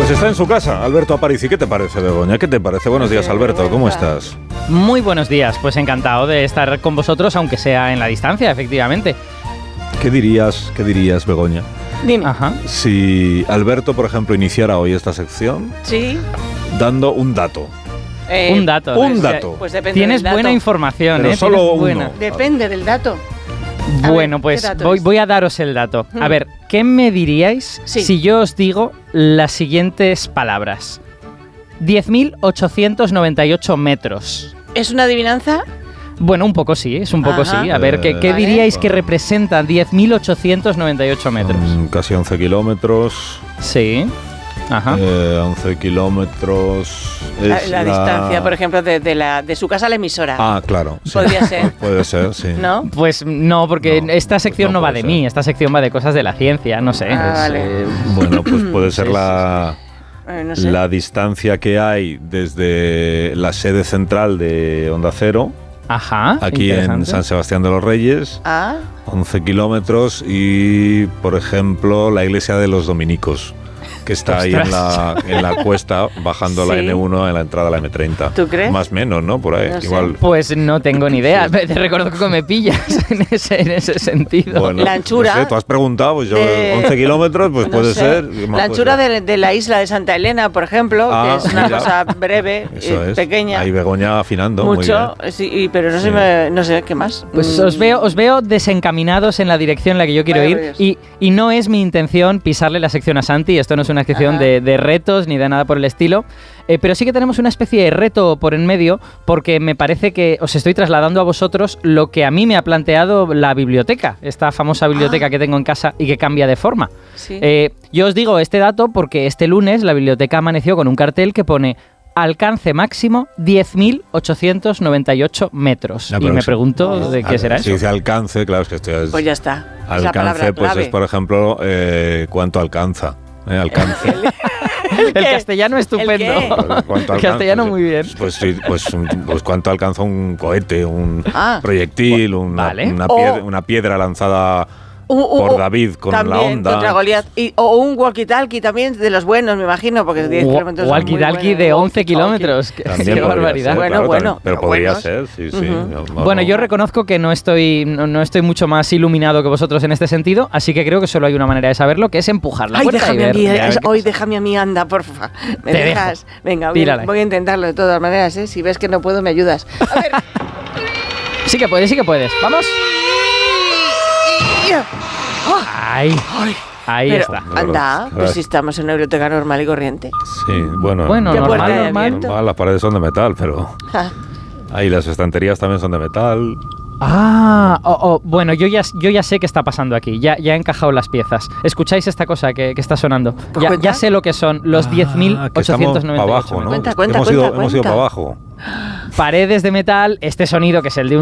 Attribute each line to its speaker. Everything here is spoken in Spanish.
Speaker 1: Pues está en su casa, Alberto Aparici. ¿Qué te parece, Begoña? ¿Qué te parece? Buenos días, Alberto. ¿Cómo estás?
Speaker 2: Muy buenos días. Pues encantado de estar con vosotros, aunque sea en la distancia, efectivamente.
Speaker 1: ¿Qué dirías, Begoña?
Speaker 3: Dime.
Speaker 2: Ajá.
Speaker 1: Si Alberto, por ejemplo, iniciara hoy esta sección
Speaker 3: Sí.
Speaker 1: dando un dato.
Speaker 2: Un dato.
Speaker 1: Un dato.
Speaker 3: Pues depende
Speaker 2: Tienes
Speaker 3: del dato.
Speaker 2: buena información,
Speaker 1: Pero
Speaker 2: ¿eh?
Speaker 1: solo
Speaker 2: Tienes
Speaker 1: uno.
Speaker 2: buena.
Speaker 3: Depende del dato. A
Speaker 2: Bueno,
Speaker 3: ver,
Speaker 2: pues
Speaker 3: ¿qué dato es?
Speaker 2: voy a daros el dato. A ver, ¿qué me diríais
Speaker 3: Sí.
Speaker 2: si yo os digo las siguientes palabras? 10.898 metros.
Speaker 3: ¿Es una adivinanza?
Speaker 2: Bueno, un poco sí, es un poco
Speaker 3: Ajá.
Speaker 2: sí. A ver, ¿qué
Speaker 3: Vale.
Speaker 2: diríais que representa 10.898 metros?
Speaker 1: Casi 11 kilómetros.
Speaker 2: Sí. Ajá.
Speaker 1: 11 kilómetros. Es
Speaker 3: La distancia, por ejemplo, de su casa a la emisora.
Speaker 1: Ah, claro. Sí.
Speaker 3: Podría ser.
Speaker 1: Puede ser, sí.
Speaker 3: ¿No?
Speaker 2: Pues no, porque
Speaker 1: No,
Speaker 2: esta sección
Speaker 1: pues no
Speaker 2: no va
Speaker 1: puede
Speaker 2: de
Speaker 1: ser.
Speaker 2: mí, esta sección va de cosas de la ciencia, no sé.
Speaker 3: Ah, vale.
Speaker 1: Bueno, pues puede ser
Speaker 2: Sí,
Speaker 3: No sé.
Speaker 1: la distancia que hay desde la sede central de Onda Cero,
Speaker 2: Ajá.
Speaker 1: aquí en
Speaker 2: interesante.
Speaker 1: San Sebastián de los Reyes,
Speaker 3: Ah,
Speaker 1: 11 kilómetros, y, por ejemplo, la iglesia de los dominicos, que está ahí en la cuesta, bajando la
Speaker 3: Sí.
Speaker 1: N1 en la entrada a la M30.
Speaker 3: ¿Tú crees?
Speaker 1: Más o menos, ¿no? Por ahí.
Speaker 3: No sé.
Speaker 1: Igual.
Speaker 2: Pues no tengo ni idea. Te recuerdo que me pillas en ese sentido.
Speaker 1: Bueno,
Speaker 3: La anchura
Speaker 1: no sé, tú has preguntado, pues yo,
Speaker 3: de-
Speaker 1: 11 kilómetros, pues
Speaker 3: no
Speaker 1: puede
Speaker 3: sé.
Speaker 1: ser.
Speaker 3: La anchura de la isla de Santa Elena, por ejemplo,
Speaker 1: Ah,
Speaker 3: que es una
Speaker 1: mira.
Speaker 3: cosa breve,
Speaker 1: Eso es.
Speaker 3: pequeña.
Speaker 1: Ahí Begoña afinando.
Speaker 3: Mucho,
Speaker 1: Muy
Speaker 3: sí, pero no,
Speaker 1: Sí.
Speaker 3: no sé qué más.
Speaker 2: Pues os veo desencaminados en la dirección en la que yo quiero
Speaker 3: Vaya
Speaker 2: ir
Speaker 3: rollos.
Speaker 2: y no es mi intención pisarle la sección a Santi, esto no es una sección
Speaker 3: Ajá.
Speaker 2: de retos ni de nada por el estilo, pero sí que tenemos una especie de reto por en medio porque me parece que os estoy trasladando a vosotros lo que a mí me ha planteado la biblioteca, esta famosa biblioteca que tengo en casa y que cambia de forma.
Speaker 3: Sí.
Speaker 2: Yo os digo este dato porque este lunes la biblioteca amaneció con un cartel que pone alcance máximo 10.898 metros.
Speaker 1: Ya,
Speaker 2: Y
Speaker 1: pero
Speaker 2: me
Speaker 1: eso-
Speaker 2: pregunto de qué será
Speaker 1: Si
Speaker 2: eso.
Speaker 1: dice alcance, claro, es que esto es.
Speaker 3: Pues ya está. Es la palabra
Speaker 1: Alcance, pues
Speaker 3: clave.
Speaker 1: es, por ejemplo, ¿cuánto alcanza? Alcance.
Speaker 2: El castellano estupendo.
Speaker 3: ¿El qué?
Speaker 1: ¿Cuánto
Speaker 2: El castellano muy bien.
Speaker 1: Pues sí, pues cuánto alcanza un cohete, un
Speaker 3: Ah.
Speaker 1: proyectil,
Speaker 2: Vale.
Speaker 1: una piedra lanzada por David con
Speaker 3: también,
Speaker 1: la onda.
Speaker 3: contra Goliat. O un walkie-talkie también de los buenos, me imagino, porque 10 kilómetros son muy
Speaker 2: Walkie-talkie
Speaker 3: buenos.
Speaker 2: de 11
Speaker 3: Walkie-talkie.
Speaker 2: kilómetros. Qué
Speaker 1: También podría
Speaker 2: barbaridad.
Speaker 1: ser,
Speaker 3: Bueno,
Speaker 1: claro,
Speaker 3: bueno,
Speaker 1: también, pero podría
Speaker 3: buenos.
Speaker 1: ser, sí, sí.
Speaker 3: Ujú.
Speaker 2: Bueno, yo reconozco que no estoy mucho más iluminado que vosotros en este sentido, así que creo que solo hay una manera de saberlo, que es empujar la
Speaker 3: Ay,
Speaker 2: puerta y
Speaker 3: déjame a
Speaker 2: ver.
Speaker 3: mí,
Speaker 2: ver qué
Speaker 3: hoy
Speaker 2: pasa.
Speaker 3: déjame a mí, anda, porfa. ¿Me
Speaker 2: Te
Speaker 3: dejas?
Speaker 2: dejo.
Speaker 3: Venga,
Speaker 2: Tírala.
Speaker 3: voy a intentarlo de todas maneras, ¿eh? Si ves que no puedo, me ayudas. A ver.
Speaker 2: Sí que puedes, sí que puedes. Vamos. Ahí. Ahí
Speaker 3: Pero,
Speaker 2: está.
Speaker 3: anda, pues si estamos en una biblioteca normal y corriente.
Speaker 1: Sí, bueno.
Speaker 2: Bueno,
Speaker 3: ¿Qué
Speaker 2: normal,
Speaker 3: puerta hay
Speaker 2: normal.
Speaker 3: abierta?
Speaker 1: Las paredes son de metal, pero. Ahí las estanterías también son de metal.
Speaker 2: Bueno, yo ya sé qué está pasando aquí. Ya he encajado las piezas. ¿Escucháis esta cosa que está sonando?
Speaker 3: Pues cuenta.
Speaker 2: Ya sé lo que son los
Speaker 1: Que estamos para
Speaker 2: 10.898
Speaker 1: abajo, ¿no?
Speaker 2: metros.
Speaker 3: Cuenta,
Speaker 1: Hemos ido
Speaker 3: cuenta.
Speaker 1: para abajo.
Speaker 2: Paredes de metal, este sonido que es el de un